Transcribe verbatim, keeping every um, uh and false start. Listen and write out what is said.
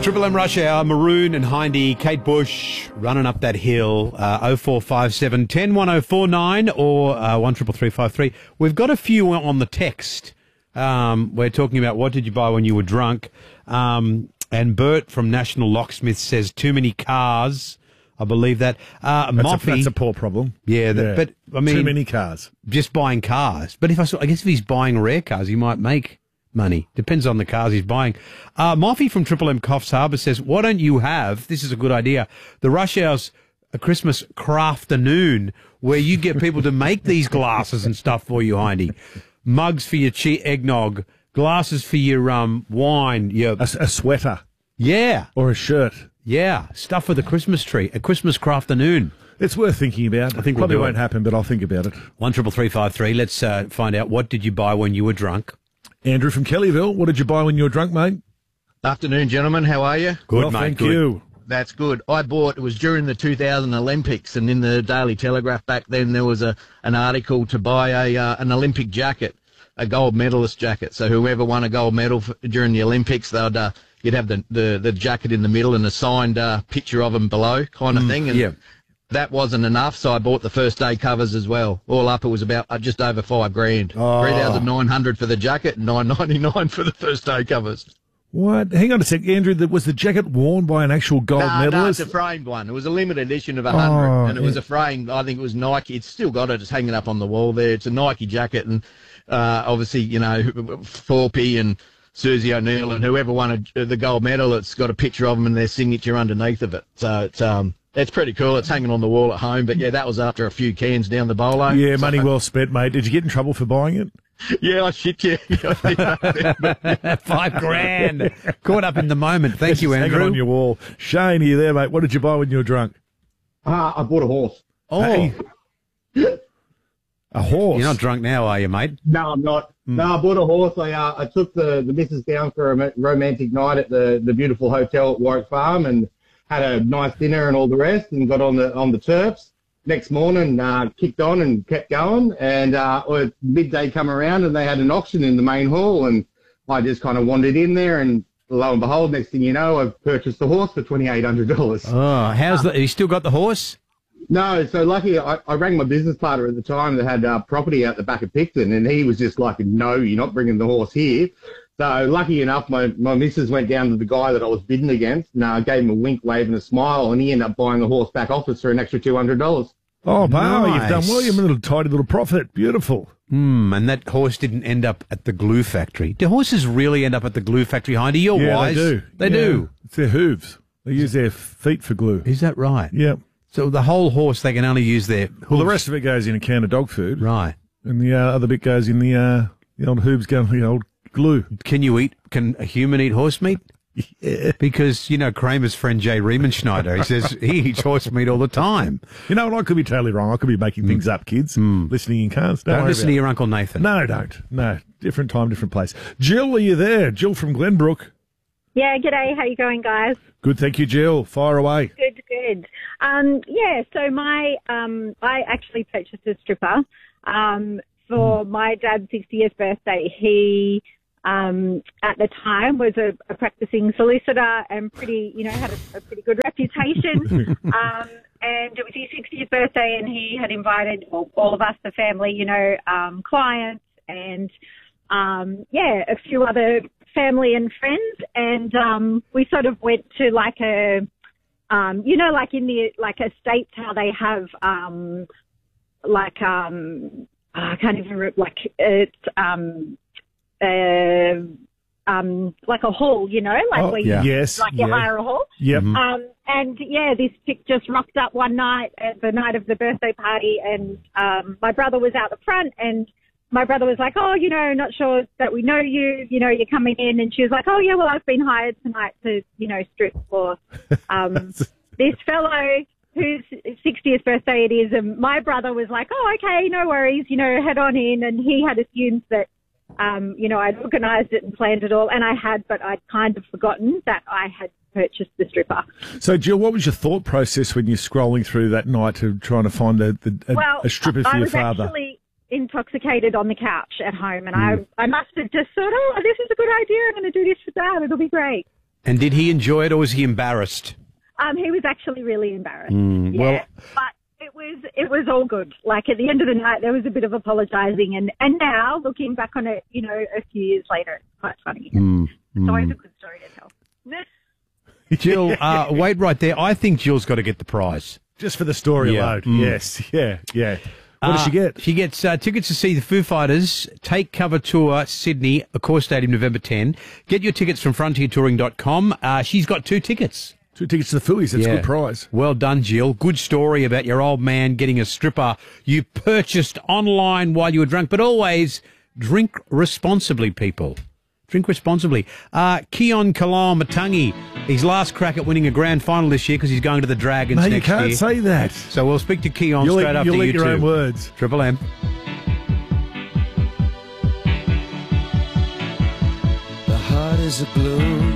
Triple M Rush Hour, Maroon and Hindy, Kate Bush running up that hill, uh, oh four five seven, one oh one oh four nine or uh, one three three five three. We've got a few on the text. Um, we're talking about what did you buy when you were drunk. Um, and Bert from National Locksmith says too many cars. I believe that. Uh, That's, Moffy, a, that's a poor problem. Yeah, the, Yeah. but I mean, Too many cars. just buying cars. But if I saw, I guess if he's buying rare cars, he might make money. Depends on the cars he's buying. Uh, Moffy from Triple M Coffs Harbour says, why don't you have, this is a good idea, the Rush Hour's a Christmas crafternoon where you get people to make these glasses and stuff for you, Hindy. Mugs for your che- eggnog, glasses for your um wine, your... A, a sweater. Yeah. Or a shirt. Yeah. Stuff for the Christmas tree. A Christmas crafternoon. It's worth thinking about. I think we'll Probably do won't it. happen, but I'll think about it. one triple three five three. Let's uh, find out, what did you buy when you were drunk? Andrew from Kellyville, what did you buy when you were drunk, mate? Afternoon, gentlemen. How are you? Good, well, mate. thank good. you. That's good. I bought, it was during the two thousand Olympics, and in the Daily Telegraph back then there was a an article to buy a uh, an Olympic jacket, a gold medalist jacket. So whoever won a gold medal for, during the Olympics, they'd uh, you'd have the, the, the jacket in the middle and a signed uh, picture of them below, kind of Mm, thing. And yeah. that wasn't enough, so I bought the first day covers as well. All up, it was about uh, just over five grand. Oh. three thousand nine hundred for the jacket and nine ninety-nine for the first day covers. What? Hang on a sec, Andrew. that- Was the jacket worn by an actual gold No, no, medalist? it's a framed one. It was a limited edition of a hundred, Oh, and it was yeah. a framed. I think it was Nike. It's still got it. It's hanging up on the wall there. It's a Nike jacket, and uh, obviously, you know, Thorpe and Susie O'Neill and whoever won a, the gold medal, it's got a picture of them and their signature underneath of it. So it's um, it's pretty cool. It's hanging on the wall at home. But yeah, that was after a few cans down the bolo. yeah, So- money well spent, mate. Did you get in trouble for buying it? Yeah, I shit you. Five grand. Caught up in the moment. Thank you, Hang it Andrew. on your wall. Shane, are you there, mate? What did you buy when you were drunk? Ah, I bought a horse. Oh, Hey. A horse. you're not drunk now, are you, mate? No, I'm not. No, I bought a horse. I uh, I took the, the missus down for a ro- romantic night at the, the beautiful hotel at Warwick Farm and had a nice dinner and all the rest, and got on the on the turfs. Next morning, uh, kicked on and kept going, and uh, well, midday come around and they had an auction in the main hall, and I just kind of wandered in there, and lo and behold, next thing you know, I've purchased the horse for twenty-eight hundred dollars. Oh, how's the, have you still got the horse? No, so lucky I, I rang my business partner at the time that had uh, property out the back of Picton, and he was just like, no, you're not bringing the horse here. So lucky enough, my, my missus went down to the guy that I was bidding against, and uh, gave him a wink, wave and a smile, and he ended up buying the horse back off us for an extra two hundred dollars. Oh, wow, you've done Nice. well. You're a little tidy little profit. Beautiful. Hmm, and that horse didn't end up at the glue factory. Do horses really end up at the glue factory, Hindy? You're yeah, wise. they do. They Yeah. do. It's their hooves. They use their feet for glue. Is that right? Yeah. So the whole horse, they can only use their hooves. Well, the rest of it goes in a can of dog food. Right. And the uh, other bit goes in the, uh, the old hooves go in the old glue. Can you eat, can a human eat horse meat? Yeah. Because, you know, Kramer's friend Jay Riemenschneider, he says he eats horse meat all the time. You know what? I could be totally wrong. I could be making things up, kids. Listening in cars. Don't, Don't worry listen about to it. your Uncle Nathan. No, don't. No. Different time, different place. Jill, are you there? Jill from Glenbrook. Yeah, g'day. How you going, guys? Good, thank you, Jill. Fire away. Good, good. Um, yeah, so my um, I actually purchased a stripper um, for my dad's sixtieth birthday. He, um, at the time, was a, a practicing solicitor and pretty, you know, had a, a pretty good reputation. um, and it was his sixtieth birthday, and he had invited all, all of us, the family, you know, um, clients and um, yeah, a few other family and friends, and um, we sort of went to like a, um, you know, like in the like estates how they have um, like um, I can't even remember, like it's um, uh, um, like a hall, you know, like Oh, where yeah. you Yes. like you yeah. hire a hall. Yep. Um, and yeah, this chick just rocked up one night at the night of the birthday party, and um, my brother was out the front, and my brother was like, oh, you know, not sure that we know you, you know, you're coming in. And she was like, oh, yeah, well, I've been hired tonight to, you know, strip for um, this fellow whose sixtieth birthday it is. And my brother was like, oh, okay, no worries, you know, head on in. And he had assumed that, um, you know, I'd organised it and planned it all. And I had, but I'd kind of forgotten that I had purchased the stripper. So, Jill, what was your thought process when you're scrolling through that night to trying to find a, a, a, Well, a stripper for I your was father? actually intoxicated on the couch at home, and I I must have just thought, oh, this is a good idea. I'm going to do this for Dad. It'll be great. And did he enjoy it or was he embarrassed? Um, he was actually really embarrassed. Mm, yeah. well- but it was it was all good. Like at the end of the night, there was a bit of apologising, and and now looking back on it, you know, a few years later, it's quite funny. Mm, It's always a good story to tell. Jill, uh, wait right there. I think Jill's got to get the prize. Just for the story Yeah. alone. Mm. Yes, yeah, yeah. What does Uh, she get? She gets uh, tickets to see the Foo Fighters Take Cover Tour Sydney, Accor Stadium, November tenth. Get your tickets from frontier touring dot com. Uh, she's got two tickets. Two tickets to the Phillies. That's a Yeah. good prize. Well done, Jill. Good story about your old man getting a stripper you purchased online while you were drunk, but always drink responsibly, people. Drink responsibly. Uh, Keon Kalamatangi, his last crack at winning a grand final this year because he's going to the Dragons No, you next can't year. say that. So we'll speak to Keon You'll straight eat, after you'll you eat your two. own words. Triple M. The heart is a balloon.